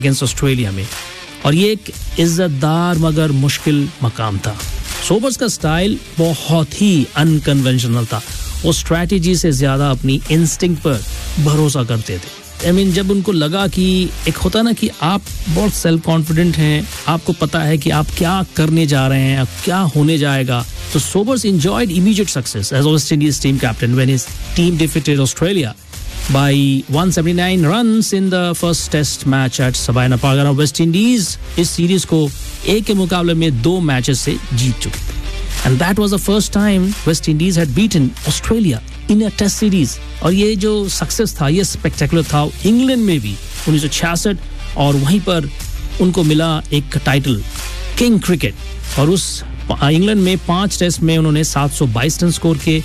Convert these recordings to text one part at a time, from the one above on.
Against Australia में, और ये एक इज्जतदार मगर मुश्किल मकाम था। सोबर्स का स्टाइल बहुत ही अनकन्वेंशनल था। वो स्ट्रैटेजी से ज्यादा अपनी इंस्टिंक्ट पर भरोसा करते थे। जब उनको लगा कि एक होता ना कि आप बहुत सेल्फ कॉन्फिडेंट हैं, आपको पता है कि आप क्या करने जा रहे हैं, क्या होने जाएगा, तो Sobers enjoyed immediate success as West Indies team captain when his team defeated Australia by 179 runs in the first test match at Sabina Park. और वेस्ट इंडीज इस सीरीज को एक के मुकाबले में 2 मैचेस से जीत चुके थे। And that was the first time West Indies had beaten Australia in a test series. और ये जो सक्सेस था ये स्पेक्टेकुलर था। इंग्लैंड में भी 1966 और वहीं पर उनको मिला एक टाइटल किंग क्रिकेट, और उस इंग्लैंड में 5 टेस्ट में उन्होंने 722 रन स्कोर किए,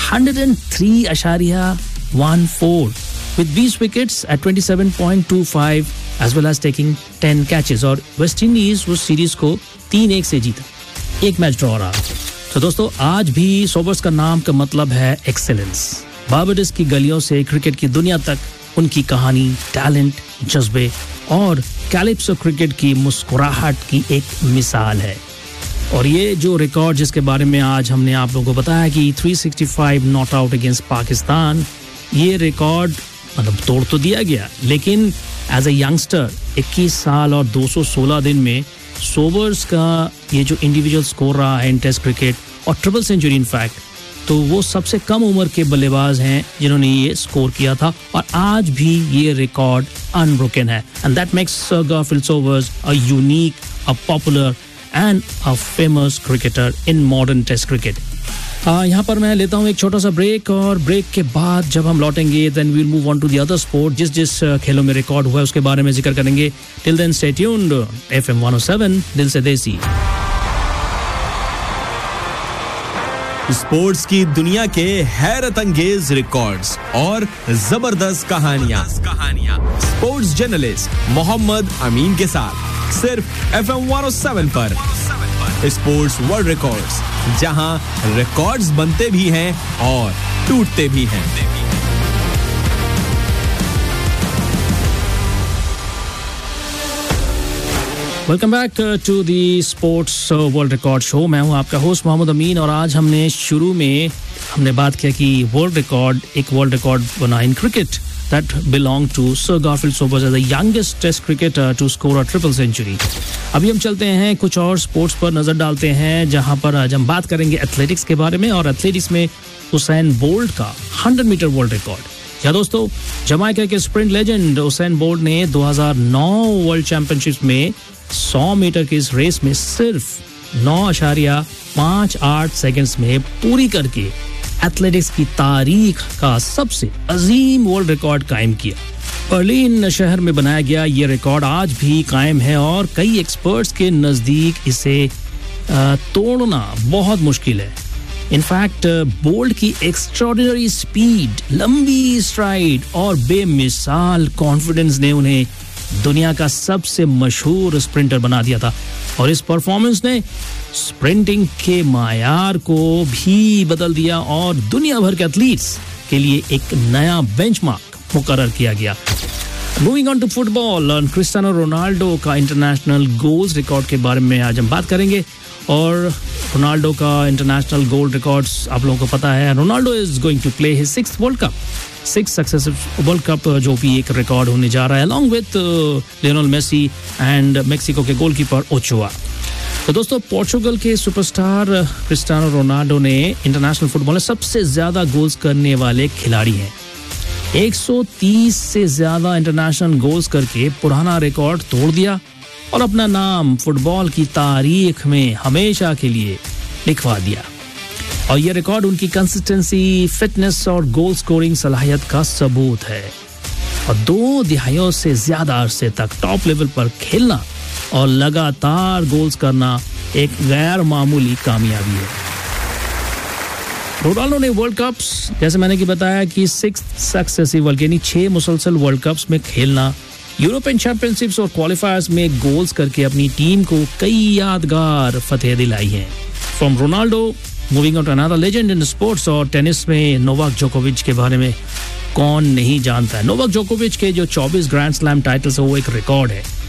103.14 with 20 wickets at 27.25 as well as taking 10 catches, और वेस्ट इंडीज उस सीरीज को 3-1 से जीता, एक मैच ड्रॉ रहा। तो दोस्तों आज भी सोबर्स का नाम का मतलब है एक्सेलेंस। बारबाडोस की गलियों से क्रिकेट की दुनिया तक उनकी कहानी, टैलेंट, जज्बे और कैलिप्सो क्रिकेट की मुस्कुराहट की एक मिसाल है। और ये जो रिकॉर्ड जिसके बारे में आज हमने आप लोगों को बताया कि 365 नॉट आउट अगेंस्ट पाकिस्तान, ये रिकॉर्ड तोड़ तो दिया गया, लेकिन एज ए यंगस्टर 21 साल और 216 दिन में सोबर्स का ये जो इंडिविजुअल स्कोर रहा है इन टेस्ट क्रिकेट और ट्रिपल सेंचुरी इनफैक्ट, तो वो सबसे कम उम्र के बल्लेबाज हैं जिन्होंने ये स्कोर किया था, और आज भी ये रिकॉर्ड अनब्रोकन है। And that makes sir Garfield Sobers a unique, a popular and a famous cricketer in modern test cricket. यहाँ पर मैं लेता हूँ एक छोटा सा ब्रेक, और ब्रेक के बाद जब हम लौटेंगे then we will move on to the other sport. जिस खेलों में रिकॉर्ड हुआ है उसके बारे में जिक्र करेंगे। Till then stay tuned, FM 107 दिल से देसी। स्पोर्ट्स की दुनिया के हैरत अंगेज रिकॉर्ड्स और जबरदस्त कहानियां। स्पोर्ट्स जर्नलिस्ट मोहम्मद अमीन के साथ सिर्फ FM 107 पर स्पोर्ट्स वर्ल्ड रिकॉर्ड्स, जहां रिकॉर्ड्स बनते भी हैं और टूटते भी हैं। Welcome back to the sports world record show. मैं हूं आपका होस्ट मोहम्मद अमीन, और आज हमने बात किया कि एक वर्ल्ड रिकॉर्ड बना in cricket that belonged to Sir Garfield Sobers as the youngest test cricketer to score a triple century. अभी हम चलते हैं कुछ और स्पोर्ट्स पर नजर डालते हैं, जहां पर आज हम बात करेंगे एथलेटिक्स के बारे में, और एथलेटिक्स में उसैन बोल्ट का 100 मीटर वर्ल्ड रिकॉर्ड। या दोस्तों, जमाइका के स्प्रिंट लेजेंड उसैन बोल्ट ने 2009 वर्ल्ड चैंपियनशिप में 100 मीटर की इस रेस में सिर्फ 9.58 सेकंड्स में पूरी करके एथलेटिक्स की तारीख का सबसे अजीम वर्ल्ड रिकॉर्ड कायम किया। बर्लिन शहर में बनाया गया ये रिकॉर्ड आज भी कायम है, और कई एक्सपर्ट्स के नजदीक इसे तोड़ना बहुत मुश्किल है। इनफैक्ट बोल्ट की एक्स्ट्राऑर्डिनरी स्पीड, लंबी स्ट्राइड और बेमिसाल कॉन्फिडेंस ने उन्हें दुनिया का सबसे मशहूर स्प्रिंटर बना दिया था, और इस परफॉर्मेंस ने स्प्रिंटिंग के मायार को भी बदल दिया और दुनिया भर के एथलीट्स के लिए एक नया बेंचमार्क मुकर्रर किया गया। Moving on to football, Cristiano Ronaldo का इंटरनेशनल गोल्स रिकॉर्ड के बारे में आज हम बात करेंगे। और रोनाल्डो का इंटरनेशनल गोल रिकॉर्ड्स आप लोगों को पता है। Ronaldo is going to play his 6th world cup, 6 successive world cup, जो भी एक रिकॉर्ड होने जा रहा है, along with Lionel Messi and Mexico के गोलकीपर ओचोआ। तो दोस्तों, पोर्चुगल के सुपरस्टार क्रिस्टियानो रोनाल्डो ने इंटरनेशनल फुटबॉल में सबसे ज्यादा गोल्स करने वाले खिलाड़ी हैं। 130 से ज्यादा इंटरनेशनल गोल्स करके पुराना रिकॉर्ड तोड़ दिया और अपना नाम फुटबॉल की तारीख में हमेशा के लिए लिखवा दिया। और यह रिकॉर्ड उनकी कंसिस्टेंसी, फिटनेस और गोल स्कोरिंग सलाहियत का सबूत है। और 2 दिहाइयों से ज्यादा अरसे तक टॉप लेवल पर खेलना और लगातार गोल्स करना एक गैर मामूली कामयाबी है। रोनाल्डो ने वर्ल्ड कप्स, जैसे मैंने की बताया कि 6 सक्सेसिव वर्ल्ड, यानी 6 मुसलसल वर्ल्ड कप्स में खेलना, यूरोपियन चैंपियनशिप्स और क्वालिफायर्स में गोल्स करके अपनी टीम को कई यादगार फतेह दिलाई हैं। From Ronaldo, moving on to another legend in sports, और टेनिस में नोवाक जोकोविच के बारे में कौन नहीं जानता है। नोवाक जोकोविच के जो 24 ग्रैंड स्लैम टाइटल्स है वो एक रिकॉर्ड है।